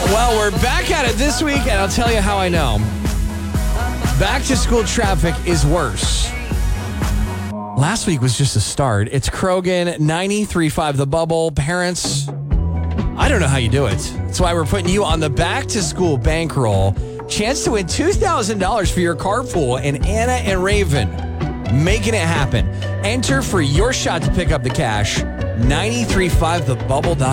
Well, we're back at it this week, and I'll tell you how I know. Back to school traffic is worse. Last week was just a start. It's Krogan, 93.5 The Bubble. Parents, I don't know how you do it. That's why we're putting you on the back to school bankroll. Chance to win $2,000 for your carpool, and Anna and Raven making it happen. Enter for your shot to pick up the cash. 935thebubble.com.